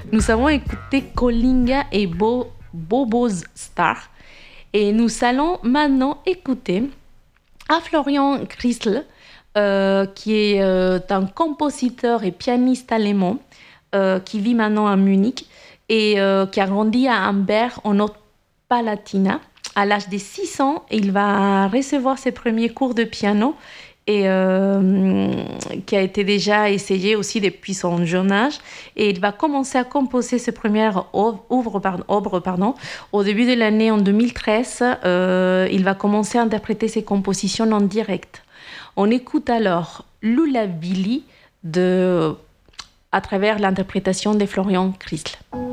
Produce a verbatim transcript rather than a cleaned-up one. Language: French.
Nous avons écouté Colinga et Bo- Bobo's Star. Et nous allons maintenant écouter à Florian Christel, euh, qui est euh, un compositeur et pianiste allemand euh, qui vit maintenant à Munich et euh, qui a grandi à Amberg, en Haute-Palatinat. À l'âge de six ans, il va recevoir ses premiers cours de piano et euh, qui a été déjà essayé aussi depuis son jeune âge. Et il va commencer à composer ses premières œuvres, pardon, œuvres, pardon, au début de l'année en deux mille treize. Euh, il va commencer à interpréter ses compositions en direct. On écoute alors Lula Billy de, à travers l'interprétation de Florian Christel.